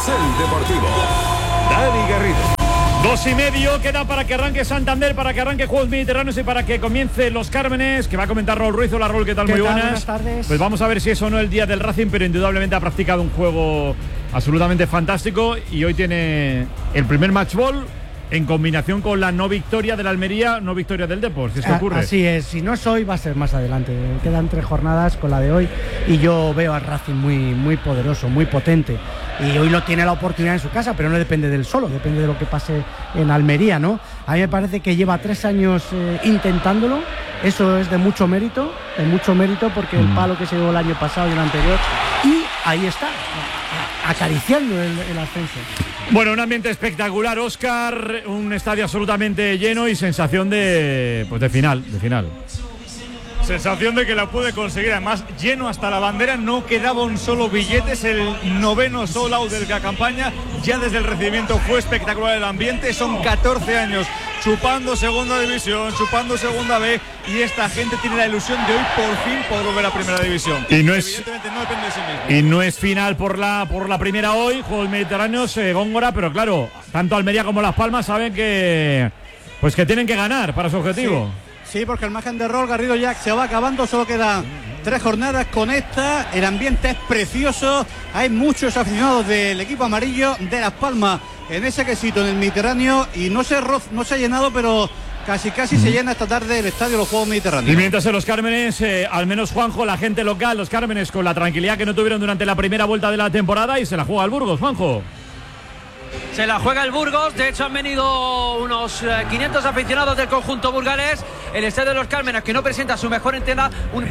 Carrusel Deportivo. Dani Garrido. 2:30 queda para que arranque Santander, para que arranque Juegos Mediterráneos y para que comience Los Cármenes, que va a comentar Raúl Ruiz. Hola Raúl, ¿qué tal? Muy buenas. Buenas tardes. Pues vamos a ver si es o no el día del Racing, pero indudablemente ha practicado un juego absolutamente fantástico y hoy tiene el primer match ball en combinación con la no victoria del Almería, no victoria del Depor, si es que ocurre. Así es, si no es hoy va a ser más adelante. Quedan 3 jornadas con la de hoy y yo veo al Racing muy poderoso, muy potente. Y hoy lo tiene la oportunidad en su casa, pero no depende del solo, depende de lo que pase en Almería, ¿no? A mí me parece que lleva 3 años intentándolo. Eso es de mucho mérito porque el palo que se dio el año pasado y el anterior, y ahí está, acariciando el ascenso. Bueno, un ambiente espectacular, Óscar, un estadio absolutamente lleno y sensación de final. Sensación de que la puede conseguir, además lleno hasta la bandera, no quedaba un solo billete, es el 9º sold out de la campaña, ya desde el recibimiento fue espectacular el ambiente, son 14 años chupando segunda división, chupando segunda B, y esta gente tiene la ilusión de hoy por fin poder volver a primera división. Y no evidentemente no depende de sí mismo. Y no es final por la primera hoy, Juegos Mediterráneos, Góngora, pero claro, tanto Almería como Las Palmas saben que tienen que ganar para su objetivo. Sí, porque el margen de rol, Garrido, ya se va acabando, solo quedan 3 jornadas con esta. El ambiente es precioso, hay muchos aficionados del equipo amarillo de Las Palmas en ese quesito en el Mediterráneo, y no se ha llenado, pero casi se llena esta tarde el estadio de los Juegos Mediterráneos. Y mientras en Los Cármenes, al menos Juanjo, la gente local, Los Cármenes, con la tranquilidad que no tuvieron durante la primera vuelta de la temporada, y se la juega el Burgos, Juanjo. Se la juega el Burgos, de hecho han venido unos 500 aficionados del conjunto burgalés. El estadio de Los Cármenes, que no presenta su mejor entrada,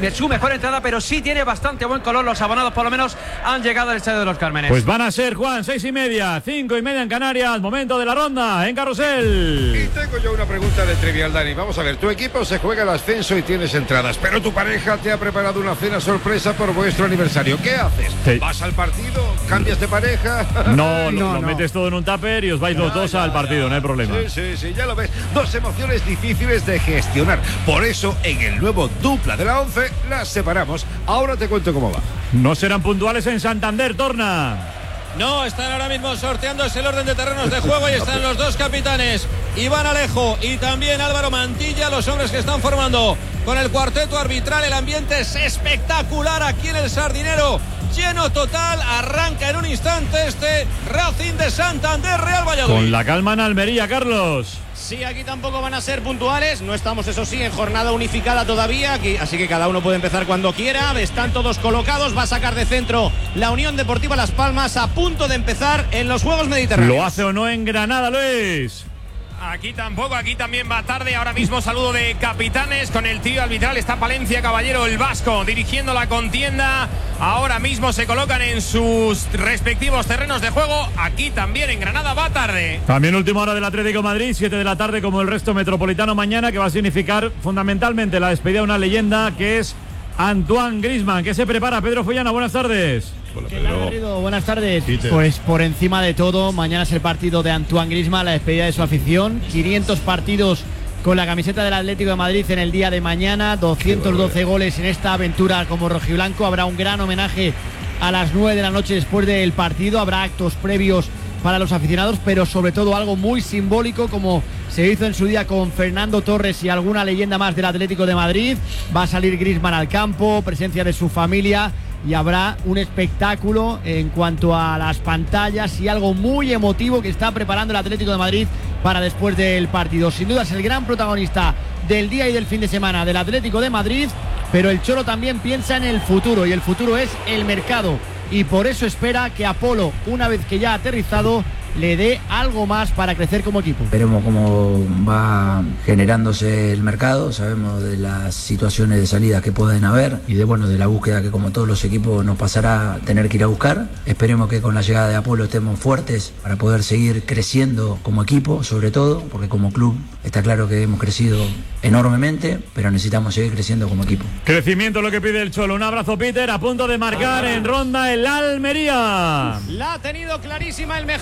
pero sí tiene bastante buen color. Los abonados por lo menos han llegado al estadio de Los Cármenes. Pues van a ser, Juan, 6:30, 5:30 en Canarias, momento de la ronda en Carrusel. Y tengo yo una pregunta de trivial, Dani. Vamos a ver, tu equipo se juega el ascenso y tienes entradas, pero tu pareja te ha preparado una cena sorpresa por vuestro aniversario. ¿Qué haces? Sí. ¿Vas al partido? ¿Cambias de pareja? No, lo metes todo en un tupper y os vais los dos al partido, no hay problema. Sí, ya lo ves. 2 emociones difíciles de gestionar. Por eso, en el nuevo dupla de la 11, las separamos. Ahora te cuento cómo va. No serán puntuales en Santander, Torna. No, están ahora mismo sorteándose el orden de terrenos de juego y están los 2 capitanes, Iván Alejo y también Álvaro Mantilla, los hombres que están formando con el cuarteto arbitral. El ambiente es espectacular aquí en el Sardinero, lleno total. Arranca en un instante este Racing de Santander Real Valladolid. Con la calma en Almería, Carlos. Sí, aquí tampoco van a ser puntuales. No estamos, eso sí, en jornada unificada todavía. Aquí, así que cada uno puede empezar cuando quiera. Están todos colocados. Va a sacar de centro la Unión Deportiva Las Palmas, a punto de empezar en los Juegos Mediterráneos. ¿Lo hace o no en Granada, Luis? Aquí tampoco, aquí también va tarde. Ahora mismo saludo de capitanes con el trío arbitral. Está Palencia Caballero, el vasco, dirigiendo la contienda. Ahora mismo se colocan en sus respectivos terrenos de juego. Aquí también en Granada va tarde. También última hora del Atlético de Madrid, 7 de la tarde como el resto metropolitano mañana, que va a significar fundamentalmente la despedida de una leyenda que es Antoine Griezmann. ¿Qué se prepara? Pedro Follana, buenas tardes. Hola, Pedro. Buenas tardes. Pues por encima de todo, mañana es el partido de Antoine Griezmann, la despedida de su afición. 500 partidos con la camiseta del Atlético de Madrid en el día de mañana, 212 goles en esta aventura como rojiblanco. Habrá un gran homenaje a las 9 de la noche después del partido. Habrá actos previos para los aficionados, pero sobre todo algo muy simbólico, como se hizo en su día con Fernando Torres y alguna leyenda más del Atlético de Madrid. Va a salir Griezmann al campo, presencia de su familia, y habrá un espectáculo en cuanto a las pantallas y algo muy emotivo que está preparando el Atlético de Madrid para después del partido. Sin duda es el gran protagonista del día y del fin de semana del Atlético de Madrid, pero el Cholo también piensa en el futuro, y el futuro es el mercado, y por eso espera que Apolo, una vez que ya ha aterrizado, le dé algo más para crecer como equipo. Veremos cómo va generándose el mercado, sabemos de las situaciones de salida que pueden haber y de la búsqueda que, como todos los equipos, nos pasará tener que ir a buscar. Esperemos que con la llegada de Apolo estemos fuertes para poder seguir creciendo como equipo, sobre todo, porque como club está claro que hemos crecido enormemente, pero necesitamos seguir creciendo como equipo. Crecimiento es lo que pide el Cholo. Un abrazo, Peter, a punto de marcar en ronda el Almería. La ha tenido clarísima el mejor jugador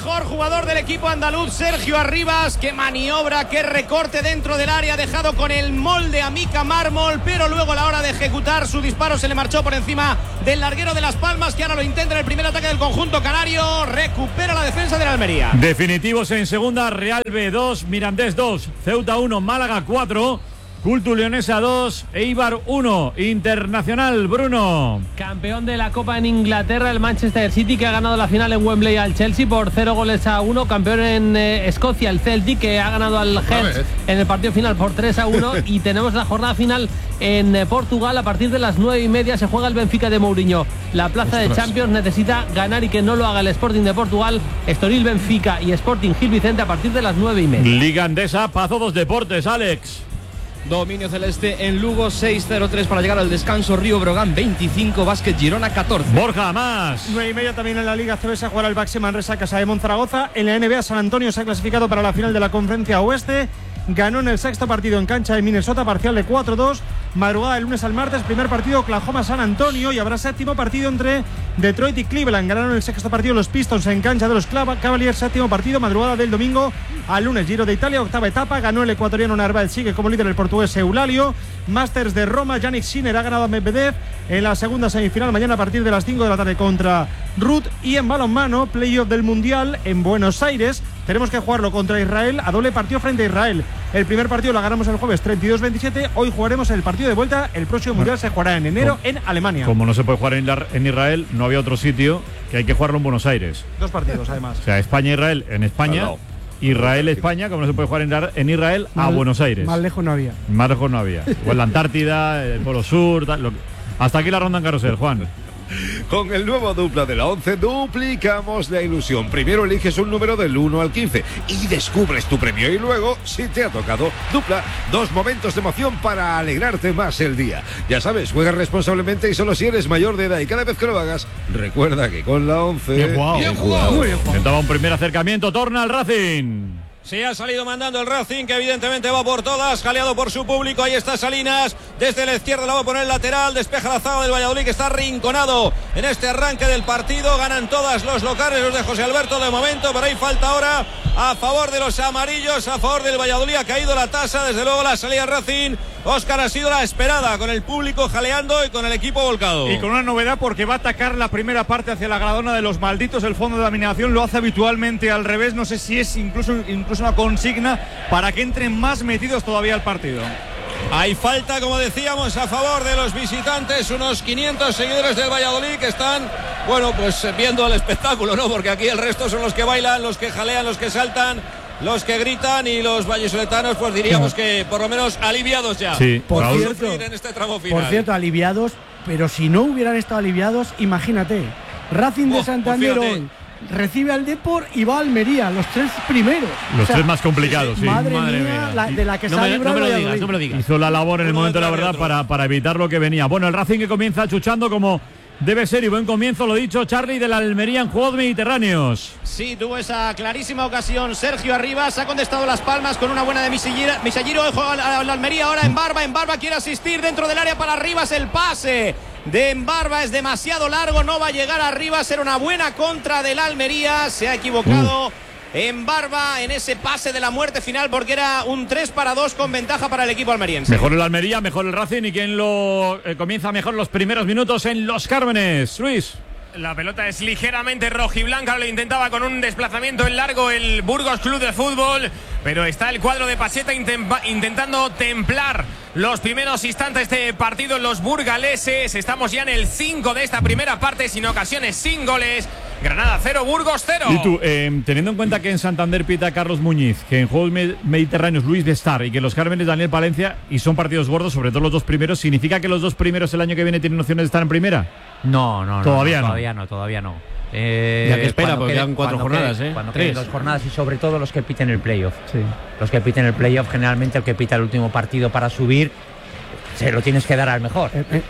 jugador del equipo andaluz, Sergio Arribas. Qué maniobra, qué recorte dentro del área, dejado con el molde a Mica Mármol, pero luego a la hora de ejecutar su disparo se le marchó por encima del larguero de Las Palmas, que ahora lo intenta en el primer ataque del conjunto canario. Recupera la defensa de la Almería. Definitivos en segunda: Real B 2, Mirandés 2, Ceuta 1, Málaga 4, Cultu Leonesa 2, Eibar 1. Internacional, Bruno. Campeón de la Copa en Inglaterra, el Manchester City, que ha ganado la final en Wembley al Chelsea por 0-1. Campeón en Escocia, el Celtic, que ha ganado al Hearts en el partido final por 3-1. Y tenemos la jornada final en Portugal. A partir de las 9:30 se juega el Benfica de Mourinho. La plaza de Champions necesita ganar y que no lo haga el Sporting de Portugal. Estoril, Benfica y Sporting Gil Vicente a partir de las 9:30. Liga Andesa, Pazo dos Deportes, Alex. Dominio celeste en Lugo, 6-0-3 para llegar al descanso. Río Brogan 25, Básquet Girona 14. Borja, más. 9:30 también en la Liga CB se jugará el Baxi Manresa Casa de Monzaragoza. En la NBA, San Antonio se ha clasificado para la final de la Conferencia Oeste. Ganó en el sexto partido en cancha de Minnesota, parcial de 4-2. Madrugada del lunes al martes, primer partido Oklahoma-San Antonio, y habrá séptimo partido entre Detroit y Cleveland. Ganaron el sexto partido los Pistons en cancha de los Cavaliers. Séptimo partido, madrugada del domingo al lunes. Giro de Italia, octava etapa, ganó el ecuatoriano Narváez, sigue como líder el portugués Eulalio. Masters de Roma, Yannick Sinner ha ganado a Medvedev en la segunda semifinal mañana a partir de las 5 de la tarde contra Ruth. Y en balonmano, playoff del Mundial en Buenos Aires. Tenemos que jugarlo contra Israel, a doble partido frente a Israel. El primer partido lo ganamos el jueves 32-27. Hoy jugaremos el partido de vuelta. El próximo Mundial se jugará en enero en Alemania. Como no se puede jugar en Israel, no había otro sitio, que hay que jugarlo en Buenos Aires. 2 partidos además. O sea, España-Israel en España, Israel-España, como no se puede jugar en Israel, a Buenos Aires. Más lejos no había. Más lejos no había. O en la Antártida, el Polo Sur, hasta aquí la ronda en carrusel, Juan. Con el nuevo dupla de la 11 duplicamos la ilusión. Primero eliges un número del 1 al 15 y descubres tu premio. Y luego, si te ha tocado dupla, 2 momentos de emoción para alegrarte más el día. Ya sabes, juega responsablemente y solo si eres mayor de edad. Y cada vez que lo hagas, recuerda que con la 11... Bien jugado. Intentaba un primer acercamiento, torna al Racing. Sí, ha salido mandando el Racing, que evidentemente va por todas, jaleado por su público. Ahí está Salinas, desde la izquierda la va a poner el lateral, despeja la zaga del Valladolid, que está arrinconado en este arranque del partido. Ganan todas los locales, los de José Alberto de momento, pero hay falta ahora a favor de los amarillos, a favor del Valladolid. Ha caído la tasa, desde luego la salida Racing. Óscar, ha sido la esperada, con el público jaleando y con el equipo volcado. Y con una novedad, porque va a atacar la primera parte hacia la gradona de los malditos. El fondo de laminación lo hace habitualmente al revés. No sé si es incluso una consigna para que entren más metidos todavía al partido. Hay falta, como decíamos, a favor de los visitantes. Unos 500 seguidores del Valladolid que están, bueno, pues viendo el espectáculo, ¿no? Porque aquí el resto son los que bailan, los que jalean, los que saltan, los que gritan, y los vallisoletanos, pues diríamos que por lo menos aliviados ya. Sí, por cierto, en este tramo final. Por cierto, aliviados, pero si no hubieran estado aliviados, imagínate, Racing de Santander hoy recibe al Depor y va a Almería, los 3 primeros. Los 3 más complicados, sí. Madre mía. De la que se ha librado. No me lo digas. Hizo la labor en el momento de la verdad para evitar lo que venía. Bueno, el Racing que comienza chuchando como debe ser, y buen comienzo, lo dicho, Charlie, de la Almería en Juegos Mediterráneos. Sí, tuvo esa clarísima ocasión Sergio Arribas, ha contestado Las Palmas con una buena de Misalliro. Juega la Almería ahora en Barba quiere asistir dentro del área para Arribas. El pase de Embarba es demasiado largo, no va a llegar a Arribas. Era una buena contra del Almería, se ha equivocado Embarba en ese pase de la muerte final, porque era un 3-2 con ventaja para el equipo almeriense. Mejor el Almería, mejor el Racing, y quien lo comienza mejor los primeros minutos en Los Cármenes. Luis. La pelota es ligeramente rojiblanca, lo intentaba con un desplazamiento en largo el Burgos Club de Fútbol, pero está el cuadro de Pacheta intentando templar los primeros instantes de partido en los burgaleses. Estamos ya en el 5 de esta primera parte, sin ocasiones, sin goles. Granada 0, Burgos 0. Y tú, teniendo en cuenta que en Santander pita Carlos Muñiz, que en Juegos Mediterráneos Luis de Star, y que los Cármenes Daniel Palencia, y son partidos gordos, sobre todo los 2 primeros, ¿significa que los 2 primeros el año que viene tienen opciones de estar en primera? No. Todavía no. Ya que espera, porque quedan 4 jornadas, Cuando queden 2 jornadas, y sobre todo los que piten el playoff. Sí. Los que piten el playoff, generalmente el que pita el último partido para subir, se lo tienes que dar al mejor.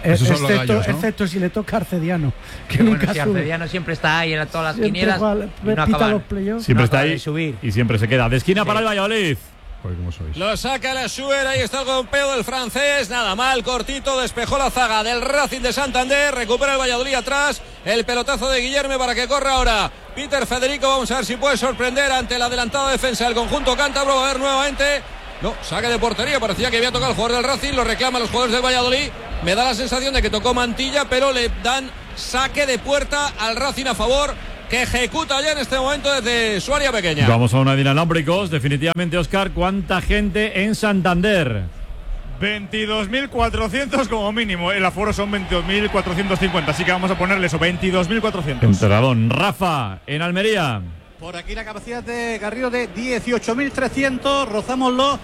Excepto si le toca a Arcediano, que nunca sube. Arcediano siempre está ahí en todas las quinielas. Siempre está ahí y siempre se queda. De esquina para el Valladolid. ¿Cómo sois? Lo saca la Suer, ahí está el golpeo del francés, nada mal, cortito, despejó la zaga del Racing de Santander, recupera el Valladolid atrás, el pelotazo de Guillermo para que corra ahora Peter Federico, vamos a ver si puede sorprender ante la adelantada defensa del conjunto cántabro. Va a ver nuevamente. No, saque de portería, parecía que había tocado el jugador del Racing, lo reclaman los jugadores del Valladolid. Me da la sensación de que tocó Mantilla, pero le dan saque de puerta al Racing a favor, que ejecuta ya en este momento desde su área pequeña. Vamos a una de inalámbricos, definitivamente, Óscar. ¿Cuánta gente en Santander? 22.400 como mínimo. El aforo son 22.450, así que vamos a ponerle eso, 22.400. Entradón. Rafa, en Almería. Por aquí la capacidad de Garrido de 18.300, rozamos los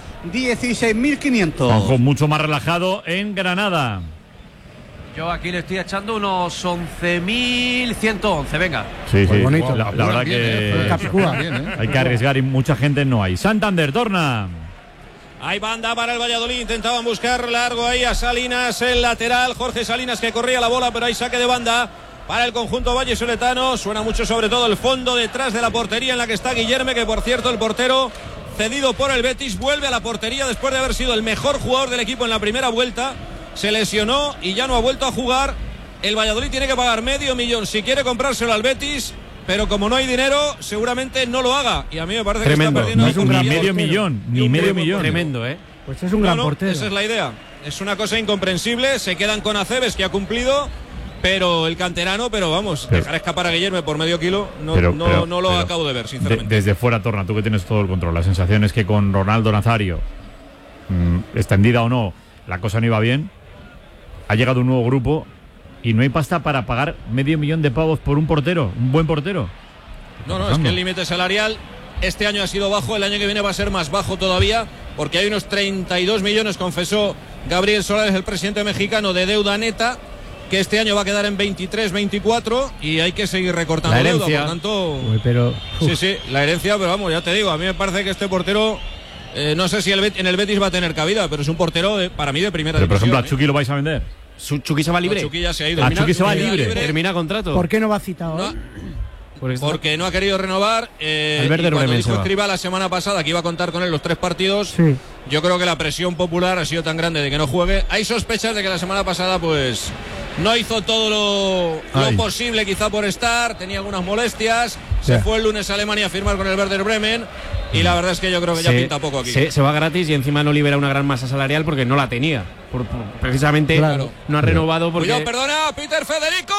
16.500. Ojo, mucho más relajado en Granada. Yo aquí le estoy echando unos 11.111, venga. Sí, Muy sí, bonito. la verdad que hay que arriesgar y mucha gente no hay. Santander, Torna. Hay banda para el Valladolid, intentaban buscar largo ahí a Salinas, el lateral, Jorge Salinas que corría la bola, pero hay saque de banda para el conjunto vallesoletano. Suena mucho sobre todo el fondo detrás de la portería en la que está Guillerme, que por cierto el portero cedido por el Betis vuelve a la portería después de haber sido el mejor jugador del equipo en la primera vuelta. Se lesionó y ya no ha vuelto a jugar. El Valladolid tiene que pagar $500,000 si quiere comprárselo al Betis, pero como no hay dinero, seguramente no lo haga. Y a mí me parece tremendo. que está perdiendo. No es un gran medio millón, ni medio millón. Tremendo, ¿eh? Pues es un gran portero. Esa es la idea. Es una cosa incomprensible. Se quedan con Aceves, que ha cumplido, pero el canterano, pero vamos, dejar escapar a Guillerme por medio kilo, no lo acabo de ver, sinceramente. Desde fuera, Torna, tú que tienes todo el control. La sensación es que con Ronaldo Nazario, extendida o no, la cosa no iba bien. Ha llegado un nuevo grupo y no hay pasta para pagar $500,000 por un portero, un buen portero. No, es que el límite salarial este año ha sido bajo, el año que viene va a ser más bajo todavía, porque hay unos 32 millones, confesó Gabriel Solares, el presidente mexicano, de deuda neta, que este año va a quedar en 23, 24 y hay que seguir recortando la herencia. deuda, por tanto... Sí, la herencia, pero vamos, ya te digo, a mí me parece que este portero... no sé si en el Betis va a tener cabida, pero es un portero para mí de primera división. Pero por ejemplo, ¿a Chucky lo vais a vender? Chucky se va libre. Chucky ya se ha ido. Chucky se va libre. Termina contrato. ¿Por qué no va citado? Porque no ha querido renovar. Cuando dijo Escribá la semana pasada que iba a contar con él los 3 partidos, yo creo que la presión popular ha sido tan grande de que no juegue. Hay sospechas de que la semana pasada pues no hizo todo lo posible quizá por estar, tenía algunas molestias, se fue el lunes a Alemania a firmar con el Werder Bremen y la verdad es que yo creo que ya pinta poco aquí. Se va gratis y encima no libera una gran masa salarial porque no la tenía. Precisamente no ha renovado porque... Cuidado, perdona, Peter Federico,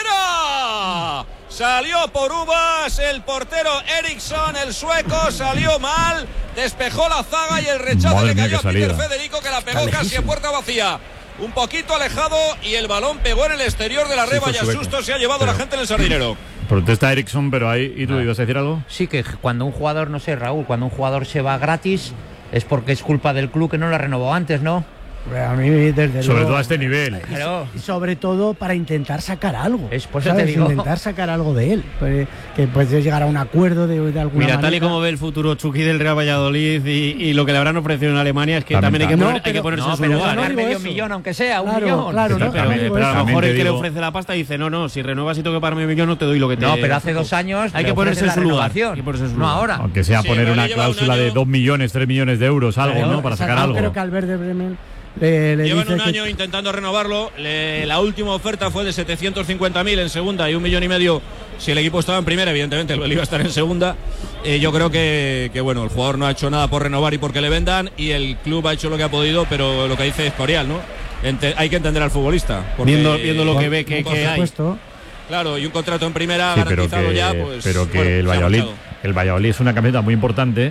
¡fuera! Salió por uvas el portero Eriksson, el sueco, salió mal, despejó la zaga y el rechazo le cayó a Peter Federico, que la pegó casi a puerta vacía. Un poquito alejado y el balón pegó en el exterior de la reba y a susto se ha llevado la gente en el Sardinero. Protesta Eriksson, pero ahí... ¿Y tú ibas a decir algo? Sí, que cuando un jugador, no sé, Raúl, cuando un jugador se va gratis es porque es culpa del club que no lo ha renovado antes, ¿no? A mí, desde sobre luego, todo a este nivel. Y sobre todo para intentar sacar algo. Es por eso te digo. Intentar sacar algo de él. Que puedes llegar a un acuerdo de alguna manera. Mira, tal y como ve el futuro Chucky del Real Valladolid y lo que le habrán ofrecido en Alemania, es que también hay que ponerse en su lugar. Ganar $500,000, aunque sea, claro, $1 millón. Claro, no, pero a lo mejor el que le ofrece la pasta dice, no, si renuevas y tengo que pagarme $1 millón, no te doy lo que te... No, pero hace 2 años hay que ponerse en su lugar. No ahora. Aunque sea poner una cláusula de 2 millones, 3 millones de euros, algo, ¿no? Para sacar algo. Creo que al Werder Bremen llevan un año intentando renovarlo. La última oferta fue de 750.000 en segunda y $1,5 millones si el equipo estaba en primera. Evidentemente el iba a estar en segunda. Yo creo que bueno, el jugador no ha hecho nada por renovar y porque le vendan, y el club ha hecho lo que ha podido, pero lo que dice Escorial, ¿no? Hay que entender al futbolista viendo lo que ve que hay. Claro, y un contrato en primera garantizado ya, pues. Pero que el Valladolid es una camiseta muy importante.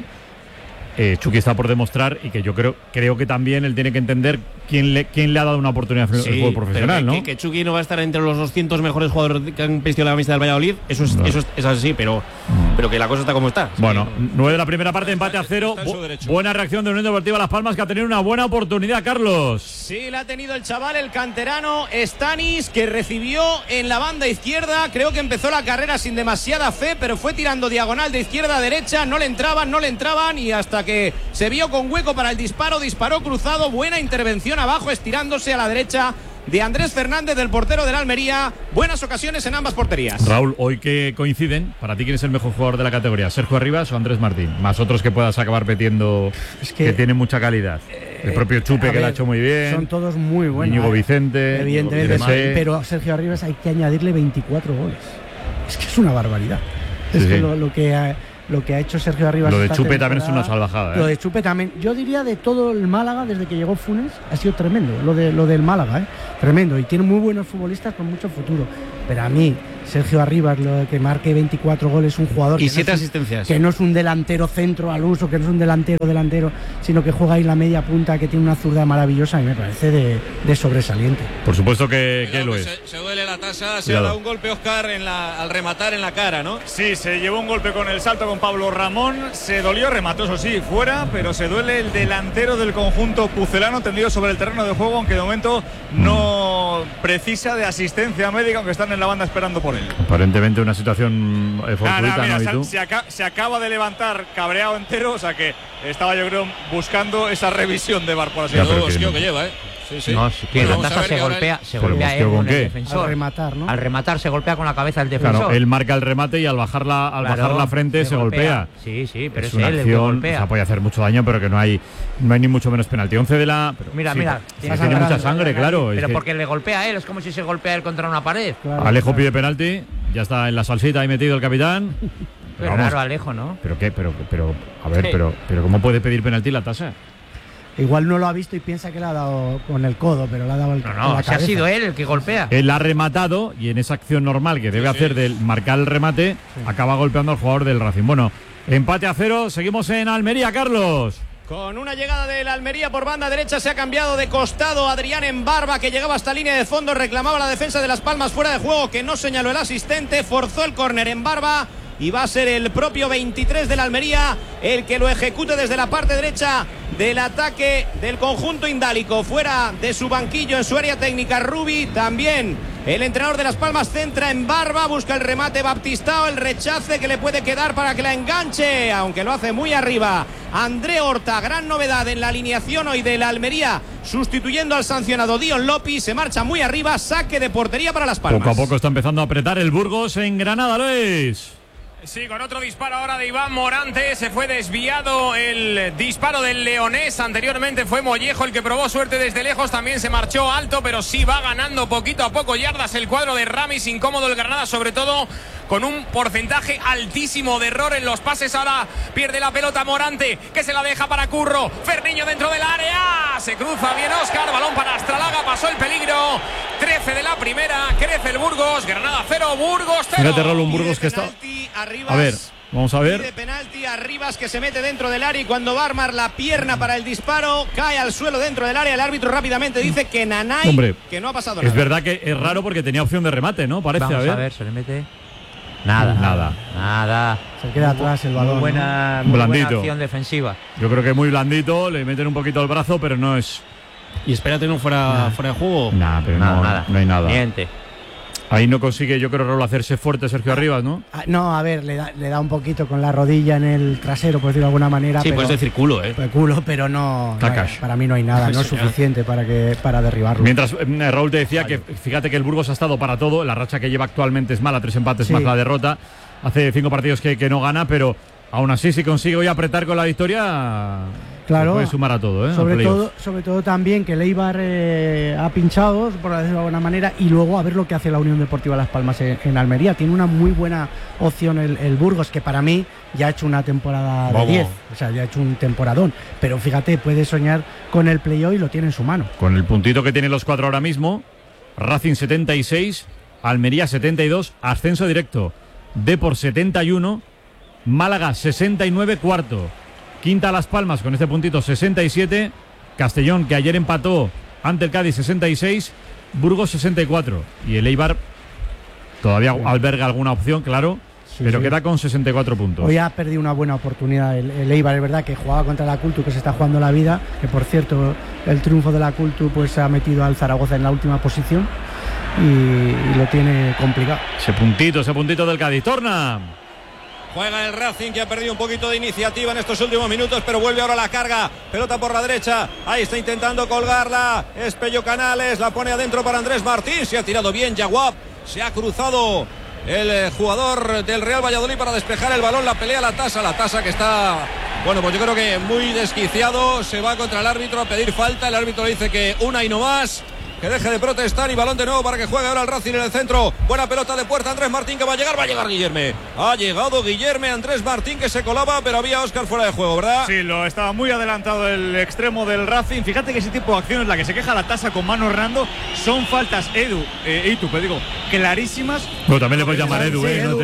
Chucky está por demostrar y que yo creo que también él tiene que entender quién le ha dado una oportunidad al fútbol profesional, pero ¿no? Que Chucky no va a estar entre los 200 mejores jugadores que han vestido la camiseta del Valladolid, eso es así, pero que la cosa está como está. Bueno, 9 de la primera parte, empate a 0. Buena reacción de Unión Deportiva Las Palmas, que ha tenido una buena oportunidad, Carlos. Sí, la ha tenido el chaval, el canterano Stanis, que recibió en la banda izquierda. Creo que empezó la carrera sin demasiada fe, pero fue tirando diagonal de izquierda a derecha, no le entraban y hasta que se vio con hueco para el disparo, disparó cruzado, buena intervención abajo, estirándose a la derecha de Andrés Fernández, del portero del Almería. Buenas ocasiones en ambas porterías. Raúl, hoy que coinciden, ¿para ti quién es el mejor jugador de la categoría? ¿Sergio Arribas o Andrés Martín? Más otros que puedas acabar metiendo, que tienen mucha calidad. El propio Chupe, que lo ha hecho muy bien. Son todos muy buenos. Íñigo Vicente. Evidentemente, pero a Sergio Arribas hay que añadirle 24 goles. Es que es una barbaridad. Es que lo que ha hecho Sergio Arribas. Lo de Chupe también es una salvajada. Lo de Chupe también. Yo diría de todo el Málaga, desde que llegó Funes, ha sido tremendo. Lo del Málaga, tremendo. Y tiene muy buenos futbolistas con mucho futuro. Pero a mí, Sergio Arribas, lo que marque 24 goles, un jugador. Y 7 asistencias. Que no es un delantero centro al uso, que no es un delantero, sino que juega ahí la media punta, que tiene una zurda maravillosa y me parece de sobresaliente. Por supuesto que lo es. Se duele la tasa, se ha dado un golpe Óscar al rematar en la cara, ¿no? Sí, se llevó un golpe con el salto con Pablo Ramón, se dolió, remató eso sí, fuera, pero se duele el delantero del conjunto pucelano tendido sobre el terreno de juego, aunque de momento no precisa de asistencia médica, aunque están en la banda esperando por él. Aparentemente una situación fortuita, mira, ¿no? Se acaba de levantar cabreado entero, o sea que estaba yo creo buscando esa revisión de VAR, por así decirlo. Que lleva, Sí. No, la taza se golpea ¿con qué? el defensor. Al rematar, ¿no? Al rematar se golpea con la cabeza el defensor. Claro, él marca el remate y al bajar la frente se golpea. Sí, pero es una él acción, el que golpea. o sea, puede hacer mucho daño, pero que no hay ni mucho menos penalti. 11 de la. Pero, mira. Tiene mucha sangre, claro. Pero porque le golpea a él, es como si se golpea él contra una pared. Claro, Alejo pide penalti, ya está en la salsita ahí metido el capitán. Pero raro Alejo, ¿no? ¿Pero qué? A ver, pero ¿cómo puede pedir penalti la tasa? Igual no lo ha visto y piensa que le ha dado con el codo, pero le ha dado con la cabeza. Ha sido él el que golpea. Él ha rematado y en esa acción normal que debe hacer de marcar el remate, acaba golpeando al jugador del Racing. Bueno, empate a 0, seguimos en Almería, Carlos. Con una llegada del Almería por banda derecha, se ha cambiado de costado Adrián Embarba, que llegaba hasta línea de fondo, reclamaba la defensa de Las Palmas fuera de juego, que no señaló el asistente, forzó el córner Embarba. Y va a ser el propio 23 del Almería el que lo ejecute desde la parte derecha del ataque del conjunto indálico. Fuera de su banquillo en su área técnica Rubi. También el entrenador de Las Palmas centra en Barba. Busca el remate Baptistao. El rechace que le puede quedar para que la enganche, aunque lo hace muy arriba André Horta. Gran novedad en la alineación hoy del Almería, sustituyendo al sancionado Dion López. Se marcha muy arriba. Saque de portería para Las Palmas. Poco a poco está empezando a apretar el Burgos en Granada, Luis. Sí, con otro disparo ahora de Iván Morante. Se fue desviado el disparo del leonés. Anteriormente fue Mollejo el que probó suerte desde lejos. También se marchó alto, pero sí va ganando poquito a poco yardas el cuadro de Ramis. Incómodo el Granada, sobre todo con un porcentaje altísimo de error en los pases. Ahora pierde la pelota Morante, que se la deja para Curro. Ferniño dentro del área. Se cruza bien Óscar. Balón para Astralaga. Pasó el peligro. 13 de la primera. Crece el Burgos. Granada 0, Burgos 0. Fíjate, Raúl, un Burgos que está... A ver, vamos a ver. Pide penalti a Rivas, que se mete dentro del área, y cuando va a armar la pierna para el disparo, cae al suelo dentro del área. El árbitro rápidamente dice que Nanay, que no ha pasado nada. Es verdad que es raro porque tenía opción de remate, ¿no? Parece. Vamos a ver, se le mete. Nada. Se queda atrás el balón. Muy buena acción defensiva. Yo creo que muy blandito, le meten un poquito el brazo, pero no es. Y espérate, no fuera de juego. No hay nada. Miente. Ahí no consigue, yo creo, Raúl, hacerse fuerte Sergio Arribas, ¿no? No, a ver, le da un poquito con la rodilla en el trasero, por decirlo de alguna manera. Sí, puedes decir culo, Culo, pero no para mí no hay nada, no es suficiente para derribarlo. Mientras Raúl te decía que fíjate que el Burgos ha estado para todo, la racha que lleva actualmente es mala, 3 empates más la derrota. Hace 5 partidos que no gana, pero aún así si consigue hoy apretar con la victoria, claro, puede sumar a todo, sobre todo también que el Eibar ha pinchado, por decirlo de alguna manera, y luego a ver lo que hace la Unión Deportiva Las Palmas en Almería. Tiene una muy buena opción el Burgos, que para mí ya ha hecho una temporada de 10, o sea, ya ha hecho un temporadón, pero fíjate, puede soñar con el play-off y lo tiene en su mano. Con el puntito que tienen los 4 ahora mismo, Racing 76, Almería 72, ascenso directo, Depor 71, Málaga 69, cuarto. Quinta Las Palmas con este puntito 67. Castellón, que ayer empató ante el Cádiz, 66. Burgos 64. Y el Eibar todavía alberga alguna opción, claro, pero queda con 64 puntos. Hoy ha perdido una buena oportunidad el Eibar. Es verdad que jugaba contra la Cultu, que se está jugando la vida, que por cierto el triunfo de la Cultu pues ha metido al Zaragoza en la última posición y lo tiene complicado. Ese puntito del Cádiz. Torna. Juega el Racing, que ha perdido un poquito de iniciativa en estos últimos minutos, pero vuelve ahora la carga. Pelota por la derecha. Ahí está intentando colgarla. Es Pello Canales. La pone adentro para Andrés Martín. Se ha tirado bien Yaguab. Se ha cruzado el jugador del Real Valladolid para despejar el balón. La pelea la Tasa que está, bueno, pues yo creo que muy desquiciado. Se va contra el árbitro a pedir falta. El árbitro le dice que una y no más. que deje de protestar y balón de nuevo para que juegue ahora el Racing en el centro. Buena pelota de puerta, Andrés Martín que va a llegar Guillerme. Ha llegado Guillerme, Andrés Martín que se colaba, pero había Óscar fuera de juego, ¿verdad? Sí, lo estaba muy adelantado el extremo del Racing. Fíjate que ese tipo de acciones, la que se queja la tasa con Manu Hernando, son faltas clarísimas. Bueno, también le puedes llamar Edu,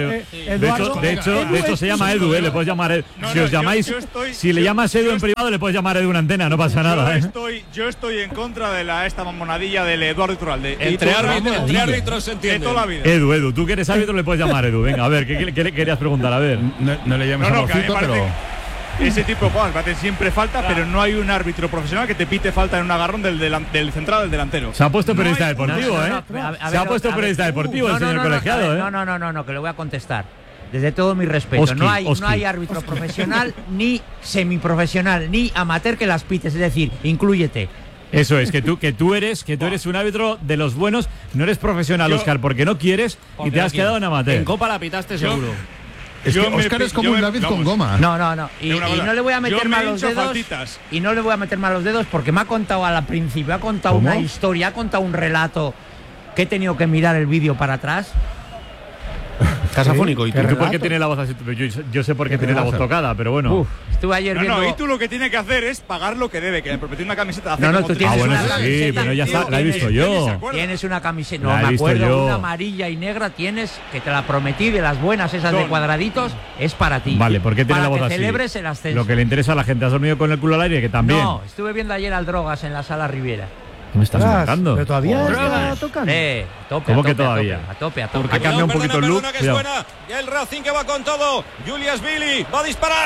de hecho se llama Edu, le puedes llamar Edu. Si os llamáis, si le llamas Edu en privado, le puedes llamar Edu en antena, no pasa nada. Yo estoy en contra de esta mamonadilla del Eduardo Iturralde. Entre árbitros se entiende. De toda la vida. Edu, tú que eres árbitro le puedes llamar Edu. Venga, a ver, ¿qué querías preguntar? A ver. No le llames a Mocito, pero... Ese tipo de jugadas siempre falta, pero no hay un árbitro profesional que te pite falta en un agarrón del central del delantero. Se ha puesto periodista deportivo, Se ha puesto periodista deportivo el señor colegiado, No, que le voy a contestar. Desde todo mi respeto, Oski, no hay árbitro profesional, ni semiprofesional, ni amateur que las pites, es decir, inclúyete. Eso es, que tú eres un árbitro de los buenos, no eres profesional, Óscar, porque no quieres y te has quedado en amateur. En Copa la pitaste seguro. Es que Óscar es como un David con goma. No. Y no le voy a meter mal los dedos. Y no le voy a meter mal los dedos porque me ha contado al principio, una historia, ha contado un relato que he tenido que mirar el vídeo para atrás. Casafónico. ¿Y tú por qué tienes la voz así? Yo sé por qué tiene la voz tocada, pero bueno. Estuve ayer viendo... y tú lo que tienes que hacer es pagar lo que debe, que le prometí una camiseta. Tú tienes una camiseta. Pero ya está, la he visto yo. Tienes una camiseta, no me acuerdo, una amarilla y negra tienes, que te la prometí, de las buenas esas de cuadraditos, es para ti. Vale, ¿por qué tiene la voz para así? que celebres el ascenso. Lo que le interesa a la gente, ¿has dormido con el culo al aire? Que también. No, estuve viendo ayer al Drogas en la Sala Riviera. ¿Qué me estás contando? ¿Pero todavía está tocando? ¿Cómo que todavía? A tope. Ha cambiado un poquito el look. Que suena. Y el Racing que va con todo. Julius Billy va a disparar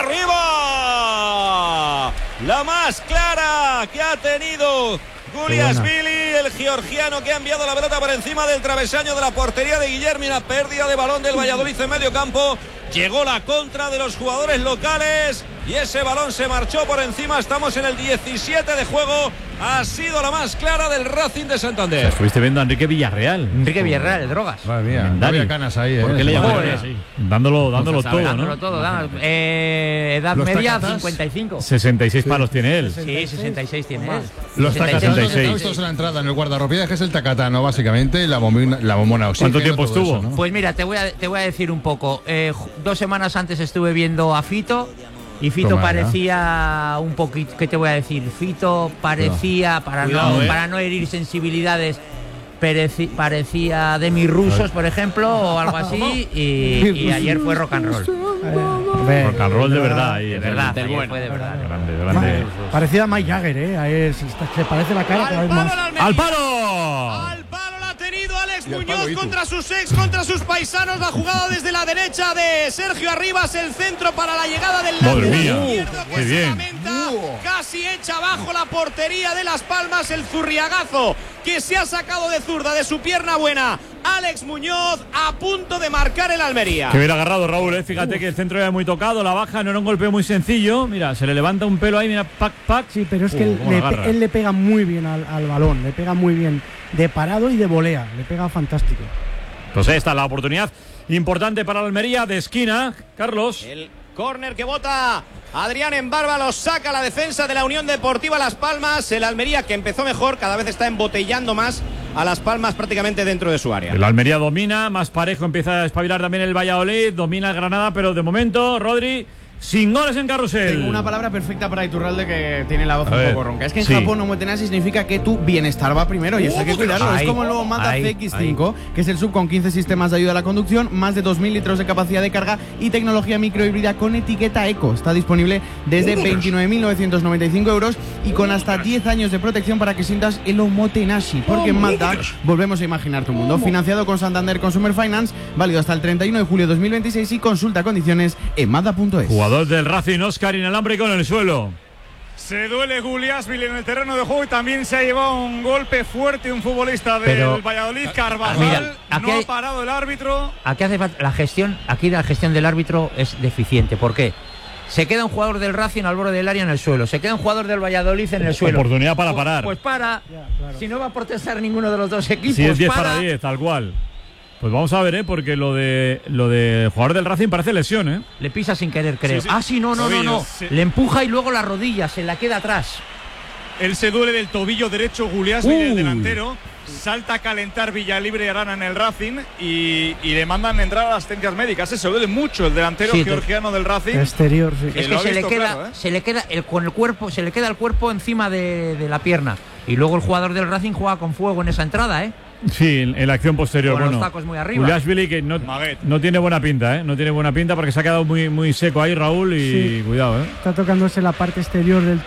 arriba. La más clara que ha tenido Julius Billy, el georgiano que ha enviado la pelota por encima del travesaño de la portería de Guillermo. La pérdida de balón del Valladolid en medio campo. Llegó la contra de los jugadores locales y ese balón se marchó por encima. Estamos en el 17 de juego. Ha sido la más clara del Racing de Santander. Estuviste viendo a Enrique Villarreal. El Drogas. Madre mía, no había canas ahí. ¿Por qué le llamas así? Dándolo todo, Dándolo todo. Edad media, 55. 66 palos tiene él. Sí, 66 tiene él. Los tacatas estos en la entrada en el guardarropiaje es el tacatano, básicamente, la bombona oxígeno. ¿Cuánto tiempo estuvo? Eso, ¿no? Pues mira, te voy a decir un poco. 2 semanas antes estuve viendo a Fito. Y Fito parecía un poquito, ¿qué te voy a decir? Fito parecía, para no herir sensibilidades, parecía de mis rusos, por ejemplo, o algo así, y ayer fue rock and roll. Rock and roll de verdad. De verdad, fue de verdad. Grande. Parecida a Mike Jagger, ahí se parece la cara cada vez más. ¡Al palo! Alex Muñoz contra sus paisanos. La jugada desde la derecha de Sergio Arribas. El centro para la llegada del lateral izquierdo que se lamenta. Casi echa abajo la portería de Las Palmas. El zurriagazo que se ha sacado de zurda de su pierna buena. Alex Muñoz a punto de marcar el Almería. Que hubiera agarrado Raúl, fíjate que el centro era muy tocado, la baja no era un golpe muy sencillo. Mira, se le levanta un pelo ahí, mira, pac. Sí, pero es que él le pega muy bien al balón, le pega muy bien de parado y de volea, le pega fantástico. Pues esta es la oportunidad importante para la Almería de esquina, Carlos. El córner que bota Adrián en barba, lo saca la defensa de la Unión Deportiva Las Palmas. El Almería, que empezó mejor, cada vez está embotellando más a Las Palmas prácticamente dentro de su área. El Almería domina, más parejo, empieza a espabilar también el Valladolid, domina el Granada, pero de momento, Rodri, sin goles en carrusel. Tengo una palabra perfecta para Iturralde, que tiene la voz un poco ronca. Es que en sí. Japón omotenashi significa que tu bienestar va primero y eso hay que cuidarlo. Es como el nuevo Mazda CX-5, que es el SUV con 15 sistemas de ayuda a la conducción, más de 2.000 litros de capacidad de carga y tecnología microhíbrida con etiqueta eco. Está disponible desde 29.995 euros y con hasta 10 años de protección para que sientas el omotenashi. Porque en Mazda volvemos a imaginar tu mundo. Financiado con Santander Consumer Finance, válido hasta el 31 de julio de 2026 y consulta condiciones en Mazda.es. Jugador del Racing, Óscar inalámbrico en el suelo. Se duele Guliásvili en el terreno de juego y también se ha llevado un golpe fuerte un futbolista del Valladolid, Carvajal. Mira, no ha parado el árbitro. Aquí hace falta la gestión del árbitro es deficiente. ¿Por qué? Se queda un jugador del Racing al borde del área en el suelo. Se queda un jugador del Valladolid en el suelo. Oportunidad para parar. Pues para. Claro. Si no va a protestar ninguno de los dos equipos. Si es 10 para 10, tal cual. Pues vamos a ver, porque lo de jugador del Racing parece lesión, Le pisa sin querer, creo. Sí. No. Sí. Le empuja y luego la rodilla, se la queda atrás. Él se duele del tobillo derecho, Guliásvili, el delantero. salta a calentar Villalibre y Arana en el Racing y le mandan entrar a las asistencias médicas. Se duele mucho el delantero georgiano del Racing. Exterior, sí. Es que se le queda con el cuerpo, se le queda el cuerpo encima de la pierna. Y luego el jugador del Racing juega con fuego en esa entrada, ¿eh? Sí, en la acción posterior. Con los tacos muy arriba. Uliashvili, que no tiene buena pinta, ¿eh? No tiene buena pinta porque se ha quedado muy seco ahí, Raúl, y cuidado, ¿eh? Está tocándose la parte exterior del